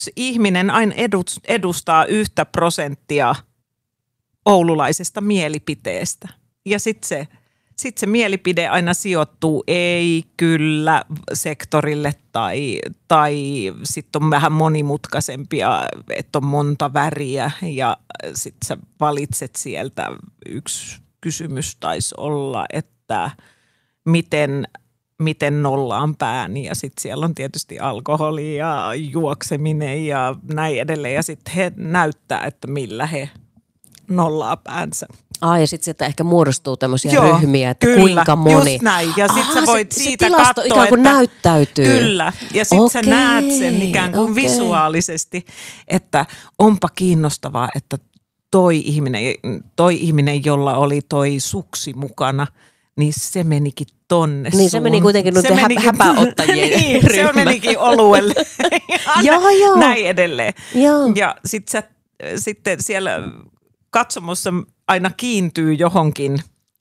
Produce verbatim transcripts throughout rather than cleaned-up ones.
se ihminen aina edustaa yhtä prosenttia oululaisesta mielipiteestä. Ja sitten se, sit se mielipide aina sijoittuu ei, kyllä sektorille tai, tai sitten on vähän monimutkaisempia, että on monta väriä ja sitten sä valitset sieltä. Yksi kysymys taisi olla, että miten, miten nollaan pään ja sitten siellä on tietysti alkoholi ja juokseminen ja näin edelleen ja sitten he näyttää, että millä he nollaa päänsä. Ah, ja sitten että ehkä muodostuu tämmöisiä Joo, ryhmiä, että kyllä, kuinka moni. Just näin. Ja sitten sä voit se, siitä se tilasto katsoa, ikään kuin että näyttäytyy. Kyllä. Ja sitten sä Okei, näet sen ikään kuin okei. visuaalisesti, että onpa kiinnostavaa, että toi ihminen, toi ihminen, jolla oli toi suksi mukana, niin se menikin tonne Niin se suun. meni kuitenkin noiden hä- häpäottajien niin, ryhmä. se menikin oluelle. Joo, joo. Näin edelleen. Joo. Ja sit sä, sitten siellä katsomossa aina kiintyy johonkin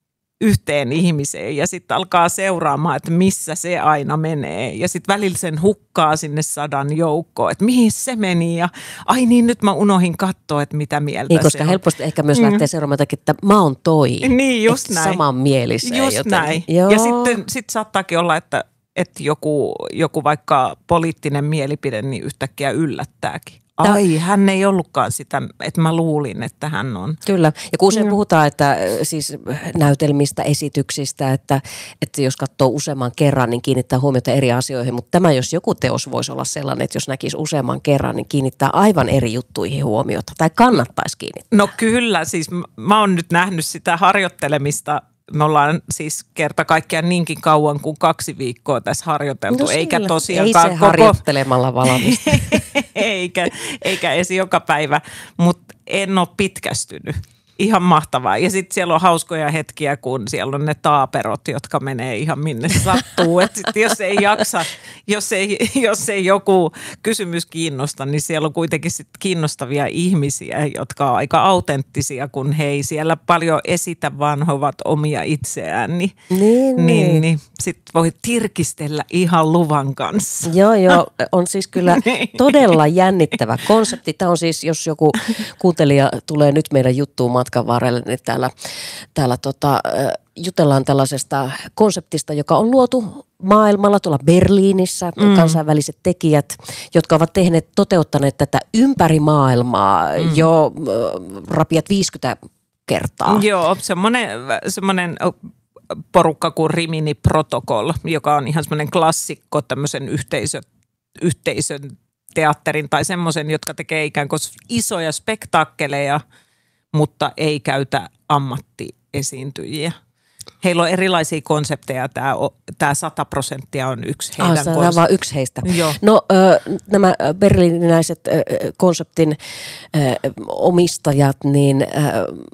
yhteen ihmiseen ja sitten alkaa seuraamaan, että missä se aina menee. Ja sitten välillä sen hukkaa sinne sadan joukkoon, että mihin se meni ja ai niin, nyt mä unohin katsoa, että mitä mieltä Niin, koska se on. helposti ehkä myös lähtee seuraamaan jotakin, että mä oon toi. Niin, just Ehkä näin. samanmieliseen. Just joten. näin. Joo. Ja sitten sit saattaakin olla, että, että joku, joku vaikka poliittinen mielipide niin yhtäkkiä yllättääkin. Ai, hän ei ollutkaan sitä, että mä luulin, että hän on. Kyllä. Ja kun usein Joo. puhutaan että, siis näytelmistä, esityksistä, että, että jos katsoo useamman kerran, niin kiinnittää huomiota eri asioihin. Mutta tämä, jos joku teos voisi olla sellainen, että jos näkisi useamman kerran, niin kiinnittää aivan eri juttuihin huomiota. Tai kannattaisi kiinnittää. No kyllä, siis m- mä oon nyt nähnyt sitä harjoittelemista. Me ollaan siis kerta kaikkiaan niinkin kauan kuin kaksi viikkoa tässä harjoiteltu, No eikä siellä. tosiaankaan Ei se koko... harjoittelemalla valmista. eikä, eikä edes joka päivä, mutta en ole pitkästynyt. Ihan mahtavaa. Ja sitten siellä on hauskoja hetkiä, kun siellä on ne taaperot, jotka menee ihan minne sattuu. Et sit jos ei jaksa, jos ei, jos ei joku kysymys kiinnosta, niin siellä on kuitenkin sit kiinnostavia ihmisiä, jotka on aika autenttisia, kun he ei siellä paljon esitä, vaan he ovat omia itseään. Niin, Niin, niin, niin sitten voi tirkistellä ihan luvan kanssa. Joo, joo. On siis kyllä todella jännittävä konsepti. Tämä on siis, jos joku kuuntelija tulee nyt meidän juttuun matkan varrelle, niin täällä, täällä tota, jutellaan tällaisesta konseptista, joka on luotu maailmalla, tuolla Berliinissä, mm. kansainväliset tekijät, jotka ovat tehneet, toteuttaneet tätä ympäri maailmaa mm. jo äh, rapiat viisikymmentä kertaa. Joo, semmoinen, semmoinen porukka kuin Rimini Protocol, joka on ihan semmoinen klassikko tämmöisen yhteisö, yhteisön teatterin tai semmoisen, jotka tekee ikään kuin isoja spektaakkeleja, mutta ei käytä ammattiesiintyjiä. Heillä on erilaisia konsepteja. Tämä, tämä sata prosenttia on yksi heidän ah, konsepti. Tämä on yksi heistä. Joo. No äh, nämä berliiniläiset äh, konseptin äh, omistajat, niin äh,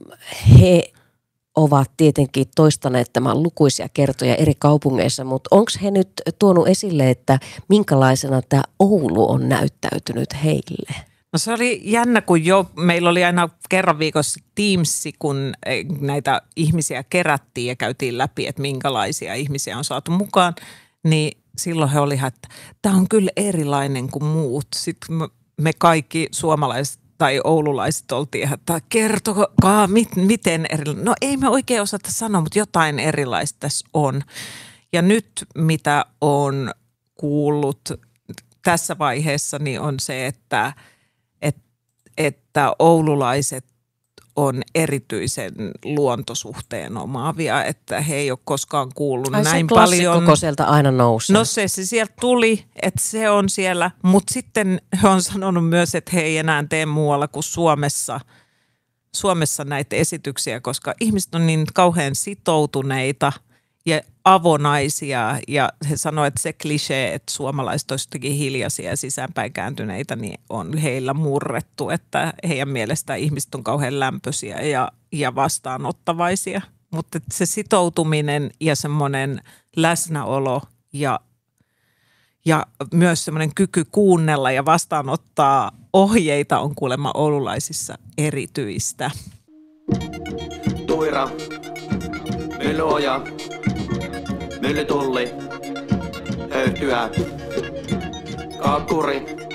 he ovat tietenkin toistaneet tämän lukuisia kertoja eri kaupungeissa, mutta onko he nyt tuonut esille, että minkälaisena tämä Oulu on näyttäytynyt heille? No se oli jännä, kun jo meillä oli aina kerran viikossa Teamsi, kun näitä ihmisiä kerättiin ja käytiin läpi, että minkälaisia ihmisiä on saatu mukaan, niin silloin he olivat, että tämä on kyllä erilainen kuin muut. Sitten me kaikki suomalaiset tai oululaiset oltiin, että kertokaa mit, miten erilainen. No ei me oikein osata sanoa, mutta jotain erilaista tässä on. Ja nyt mitä on kuullut tässä vaiheessa, niin on se, että että oululaiset on erityisen luontosuhteen omaavia, että he ei ole koskaan kuullut Ai näin se paljon. Ai se sieltä aina nousee. No se, se sieltä tuli, että se on siellä, mutta sitten he on sanonut myös, että he ei enää tee muualla kuin Suomessa, Suomessa näitä esityksiä, koska ihmiset on niin kauhean sitoutuneita ja avonaisia ja he sanoivat, että se klisee, että suomalaiset olisivat jotenkin hiljaisia ja sisäänpäin kääntyneitä, niin on heillä murrettu, että heidän mielestään ihmiset on kauhean lämpöisiä ja, ja vastaanottavaisia. Mutta se sitoutuminen ja semmoinen läsnäolo ja, ja myös semmoinen kyky kuunnella ja vastaanottaa ohjeita on kuulemma oululaisissa erityistä. Tuira, Myllyoja, Myllytulli, Höytyä, Kaakkuri,